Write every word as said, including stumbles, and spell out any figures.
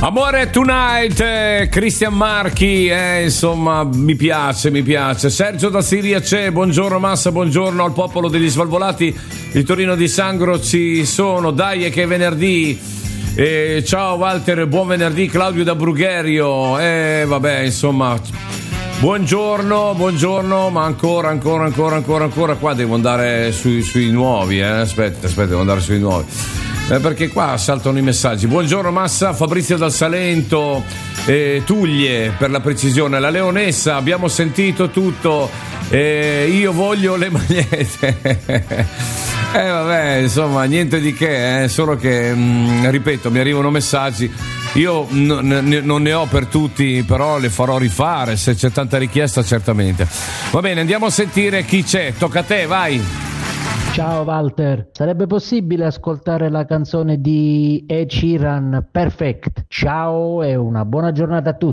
Amore Tonight, eh, Cristian Marchi, eh, insomma mi piace, mi piace. Sergio da Siria c'è, buongiorno Massa, buongiorno al popolo degli Svalvolati di Torino di Sangro, ci sono, dai è che è venerdì. Eh, ciao Walter, buon venerdì. Claudio da Brugherio, eh, vabbè insomma, buongiorno, buongiorno, ma ancora, ancora, ancora, ancora, ancora, qua devo andare sui, sui nuovi, eh, aspetta, aspetta, devo andare sui nuovi. Eh, perché qua saltano i messaggi. Buongiorno Massa, Fabrizio dal Salento, eh, Tuglie per la precisione, la Leonessa, abbiamo sentito tutto, eh, io voglio le magliette. Eh vabbè, insomma, niente di che, eh, solo che, mh, ripeto, mi arrivano messaggi, io n- n- non ne ho per tutti, però le farò rifare, se c'è tanta richiesta certamente. Va bene, andiamo a sentire chi c'è, tocca a te, vai. Ciao Walter, sarebbe possibile ascoltare la canzone di Ed Sheeran, Perfect? Ciao e una buona giornata a tutti.